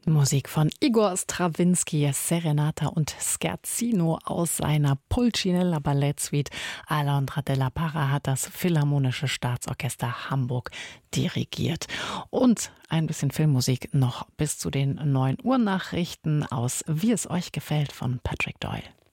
Musik von Igor Strawinski, Serenata und Scherzino aus seiner Pulcinella Ballettsuite. Alondra della Parra hat das Philharmonische Staatsorchester Hamburg dirigiert. Und ein bisschen Filmmusik noch bis zu den 9 Uhr Nachrichten aus Wie es euch gefällt von Patrick Doyle.